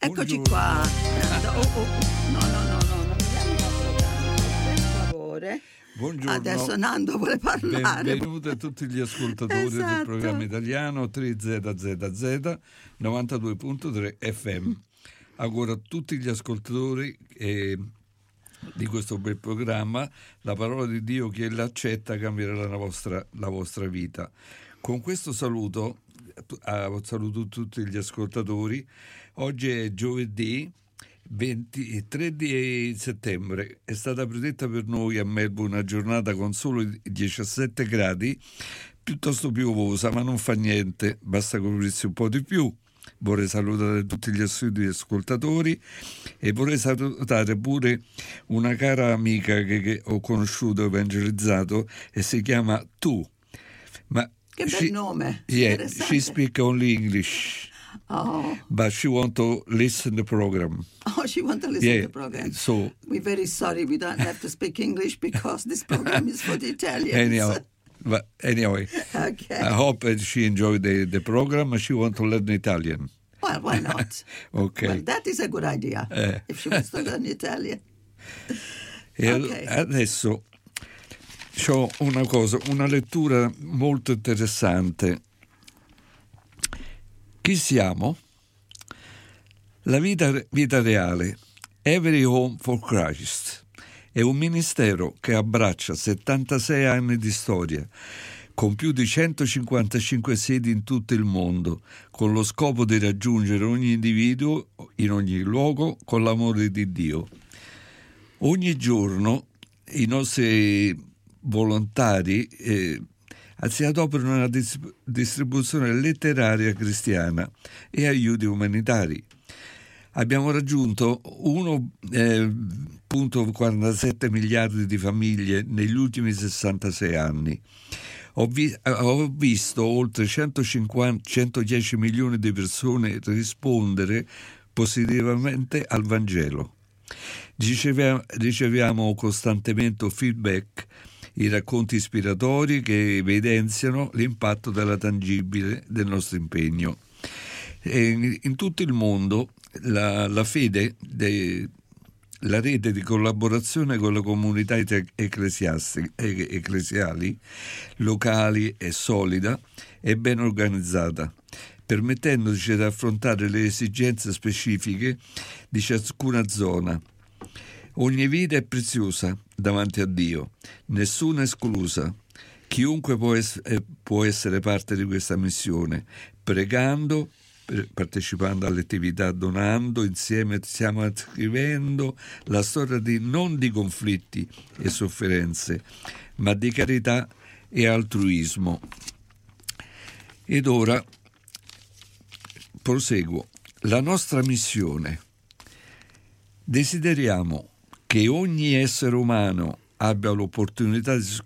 Eccoci qua. No, non mi diamo una programma, per favore. Buongiorno. Adesso Nando vuole parlare. Benvenuti a tutti gli ascoltatori del programma italiano 3ZZZ 92.3 FM. Auguro a tutti gli ascoltatori di questo bel programma la parola di Dio, che l'accetta cambierà la vostra vita. Con questo saluto tutti gli ascoltatori. Oggi è giovedì 23 di settembre. È stata predetta per noi a Melbourne una giornata con solo 17 gradi, piuttosto piovosa, ma non fa niente, basta coprirsi un po' di più. Vorrei salutare tutti gli assidui ascoltatori e vorrei salutare pure una cara amica che ho conosciuto e evangelizzato, e si chiama Tu. Ma che bel nome. Yeah, she speaks only English. Oh. But she want to listen the program. Oh, she want to listen to the program. So we're very sorry we don't have to speak English because this program is for the Italians. Anyway, okay. I hope that she enjoyed the program and she want to learn Italian. Well, why not? Okay. Well, that is a good idea, if she wants to learn Italian. Okay. Adesso c'ho una lettura molto interessante. Chi siamo? La vita reale, Every Home for Christ, è un ministero che abbraccia 76 anni di storia, con più di 155 sedi in tutto il mondo, con lo scopo di raggiungere ogni individuo in ogni luogo con l'amore di Dio. Ogni giorno i nostri volontari si adoperano una distribuzione letteraria cristiana e aiuti umanitari. Abbiamo raggiunto 1,47 miliardi di famiglie negli ultimi 66 anni. Ho visto oltre 110 milioni di persone rispondere positivamente al Vangelo. Riceviamo costantemente feedback, i racconti ispiratori che evidenziano l'impatto della tangibile del nostro impegno. In tutto il mondo la fede, la rete di collaborazione con le comunità ecclesiali locali è solida e ben organizzata, permettendoci di affrontare le esigenze specifiche di ciascuna zona. Ogni vita è preziosa davanti a Dio, nessuna esclusa. Chiunque può essere parte di questa missione, pregando, partecipando alle attività, donando. Insieme stiamo scrivendo la storia non di conflitti e sofferenze, ma di carità e altruismo. Ed ora proseguo. La nostra missione. Desideriamo che ogni essere umano abbia l'opportunità